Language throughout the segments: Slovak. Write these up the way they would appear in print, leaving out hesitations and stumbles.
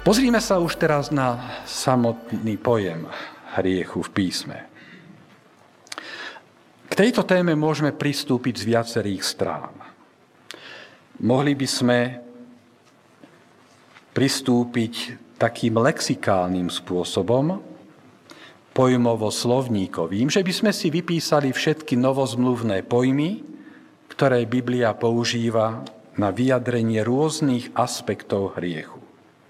Pozrime sa už teraz na samotný pojem hriechu v písme. K tejto téme môžeme pristúpiť z viacerých strán. Mohli by sme pristúpiť takým lexikálnym spôsobom, pojmovo-slovníkovým, že by sme si vypísali všetky novozmluvné pojmy, ktoré Biblia používa na vyjadrenie rôznych aspektov hriechu.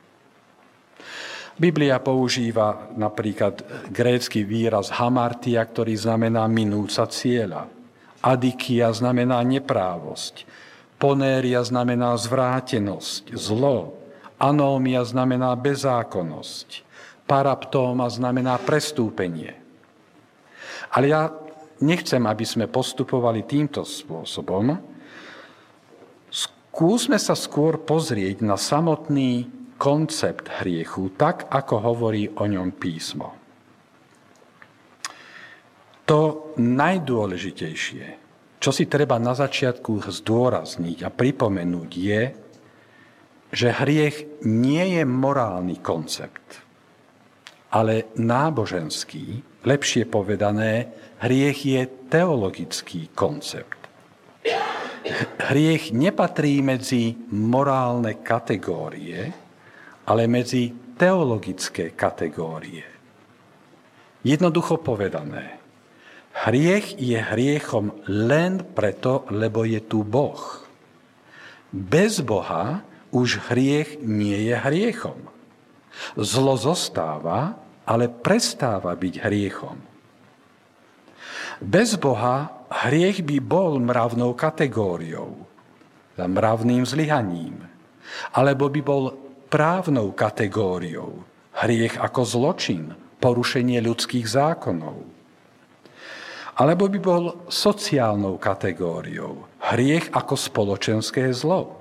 Biblia používa napríklad grécky výraz hamartia, ktorý znamená minúca cieľa. Adikia znamená neprávosť. Ponéria znamená zvrátenosť, zlo. Anómia znamená bezzákonnosť. Paraptóma znamená prestúpenie. Ale ja nechcem, aby sme postupovali týmto spôsobom. Skúsme sa skôr pozrieť na samotný koncept hriechu, tak ako hovorí o ňom písmo. To najdôležitejšie, čo si treba na začiatku zdôrazniť a pripomenúť, je, že hriech nie je morálny koncept, ale náboženský, lepšie povedané, hriech je teologický koncept. Hriech nepatrí medzi morálne kategórie, ale medzi teologické kategórie. Jednoducho povedané, hriech je hriechom len preto, lebo je tu Boh. Bez Boha už hriech nie je hriechom. Zlo zostáva, ale prestáva byť hriechom. Bez Boha hriech by bol mravnou kategóriou, mravným zlyhaním, alebo by bol právnou kategóriou, hriech ako zločin, porušenie ľudských zákonov. Alebo by bol sociálnou kategóriou, hriech ako spoločenské zlo.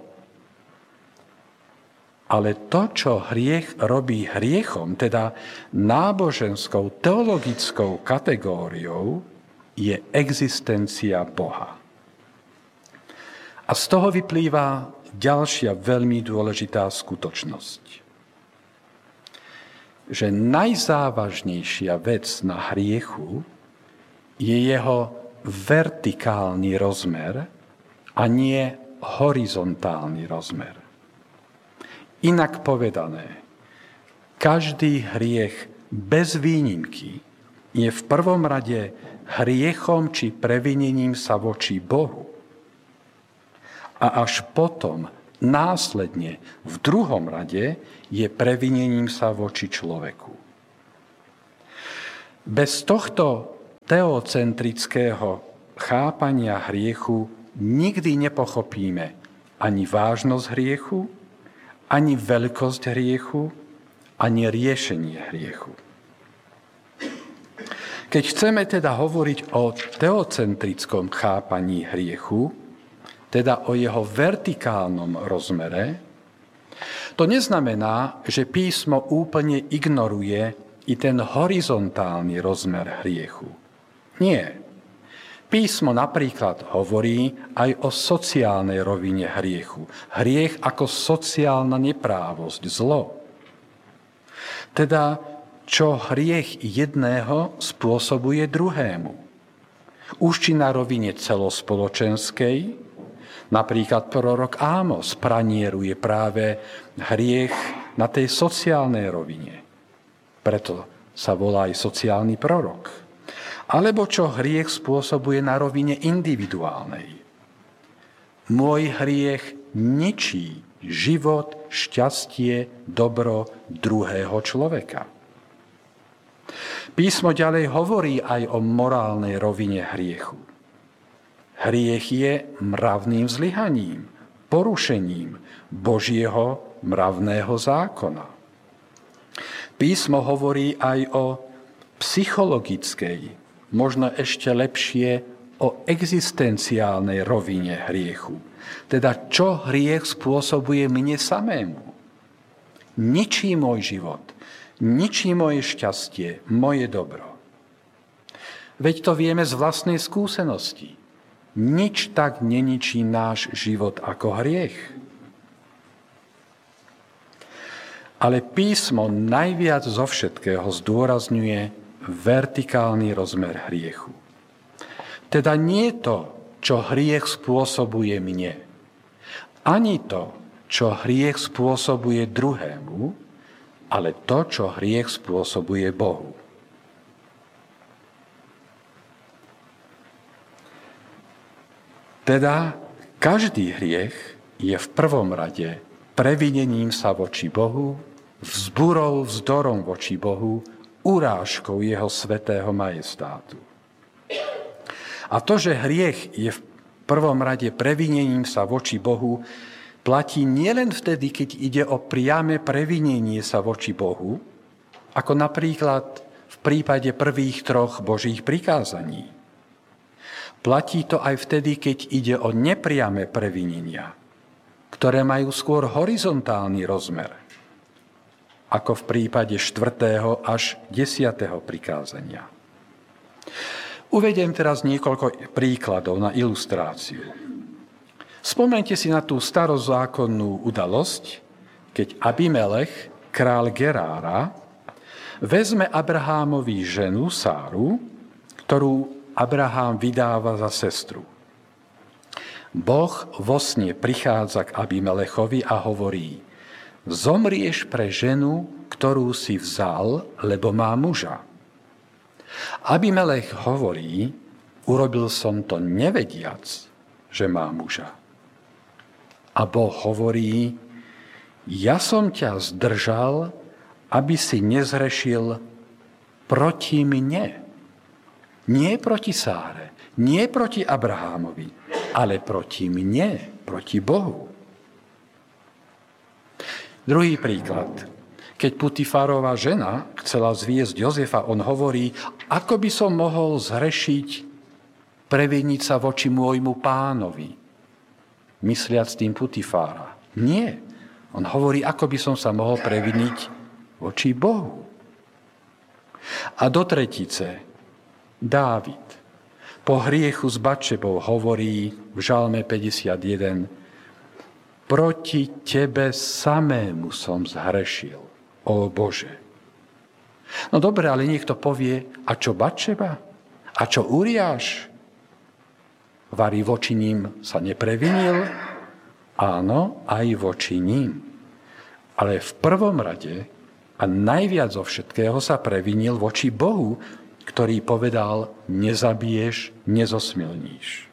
Ale to, čo hriech robí hriechom, teda náboženskou, teologickou kategóriou, je existencia Boha. A z toho vyplýva ďalšia veľmi dôležitá skutočnosť. Že najzávažnejšia vec na hriechu je jeho vertikálny rozmer a nie horizontálny rozmer. Inak povedané, každý hriech bez výnimky je v prvom rade hriechom či previnením sa voči Bohu. A až potom, následne, v druhom rade, je previnením sa voči človeku. Bez tohto teocentrického chápania hriechu nikdy nepochopíme ani vážnosť hriechu, ani veľkosť hriechu, ani riešenie hriechu. Keď chceme teda hovoriť o teocentrickom chápaní hriechu, teda o jeho vertikálnom rozmere, to neznamená, že písmo úplne ignoruje i ten horizontálny rozmer hriechu. Nie. Písmo napríklad hovorí aj o sociálnej rovine hriechu. Hriech ako sociálna neprávosť, zlo. Teda, čo hriech jedného spôsobuje druhému. Už či na rovine celospoločenskej, napríklad prorok Ámos pranieruje práve hriech na tej sociálnej rovine. Preto sa volá aj sociálny prorok. Alebo čo hriech spôsobuje na rovine individuálnej. Môj hriech ničí život, šťastie, dobro druhého človeka. Písmo ďalej hovorí aj o morálnej rovine hriechu. Hriech je mravným zlyhaním, porušením Božieho mravného zákona. Písmo hovorí aj o psychologickej, možno ešte lepšie o existenciálnej rovine hriechu. Teda čo hriech spôsobuje mne samému. Ničí môj život, ničí moje šťastie, moje dobro. Veď to vieme z vlastnej skúsenosti. Nič tak neničí náš život ako hriech. Ale písmo najviac zo všetkého zdôrazňuje vertikálny rozmer hriechu. Teda nie to, čo hriech spôsobuje mne, ani to, čo hriech spôsobuje druhému, ale to, čo hriech spôsobuje Bohu. Teda každý hriech je v prvom rade previnením sa voči Bohu, vzburou, vzdorom voči Bohu, urážkou jeho svätého majestátu. A to, že hriech je v prvom rade previnením sa voči Bohu, platí nielen vtedy, keď ide o priame previnenie sa voči Bohu, ako napríklad v prípade prvých 3 Božích prikázaní. Platí to aj vtedy, keď ide o nepriame previnenia, ktoré majú skôr horizontálny rozmer, ako v prípade 4. až 10. prikázania. Uvediem teraz niekoľko príkladov na ilustráciu. Spomeňte si na tú starozákonnú udalosť, keď Abimelech, král Gerára, vezme Abrahámovi ženu Sáru, ktorú Abrahám vydáva za sestru. Boh vo sne prichádza k Abimelechovi a hovorí: zomrieš pre ženu, ktorú si vzal, lebo má muža. Abimelech hovorí: urobil som to nevediac, že má muža. A Boh hovorí: ja som ťa zdržal, aby si nezrešil proti mne. Nie proti Sáre, nie proti Abrahámovi, ale proti mne, proti Bohu. Druhý príklad. Keď Putifárová žena chcela zviesť Jozefa, on hovorí: ako by som mohol zhrešiť, previniť sa voči môjmu pánovi, mysliac tým Putifára. Nie. On hovorí, ako by som sa mohol previniť voči Bohu. A do tretice Dávid po hriechu s Batšebou hovorí v Žalme 51: proti tebe samému som zhrešil, ó Bože. No dobre, ale niekto povie: a čo Batšeba? A čo Uriáš? Vari voči ním sa neprevinil? Áno, aj voči ním. Ale v prvom rade a najviac zo všetkého sa previnil voči Bohu, ktorý povedal: nezabiješ, nezosmilníš.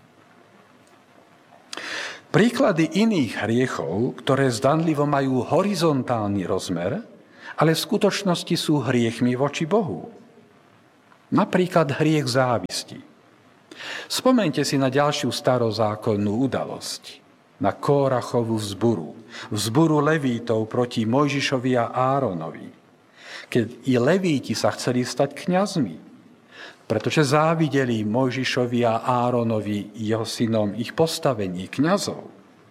Príklady iných hriechov, ktoré zdanlivo majú horizontálny rozmer, ale v skutočnosti sú hriechmi voči Bohu. Napríklad hriech závisti. Spomeňte si na ďalšiu starozákonnú udalosť, na Kórachovú vzburu Levítov proti Mojžišovi a Áronovi, keď i Levíti sa chceli stať kňazmi, pretože závideli Mojžišovi a Áronovi, jeho synom, ich postavenie kňazov.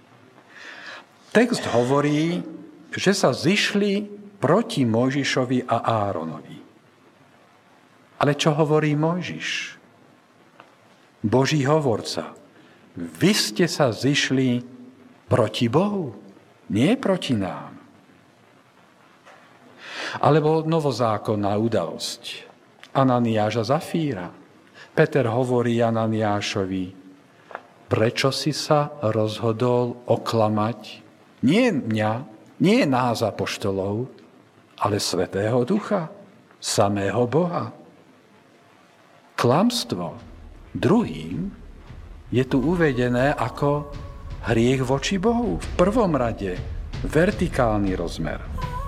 Text hovorí, že sa zišli proti Mojžišovi a Áronovi. Ale čo hovorí Mojžiš? Boží hovorca: vy ste sa zišli proti Bohu, nie proti nám. Alebo novozákonná udalosť. Ananiáš a Zafíra. Peter hovorí Ananiášovi: prečo si sa rozhodol oklamať nie mňa, nie nás apoštolov, ale Svätého Ducha, samého Boha? Klamstvo druhým je tu uvedené ako hriech voči Bohu. V prvom rade vertikálny rozmer.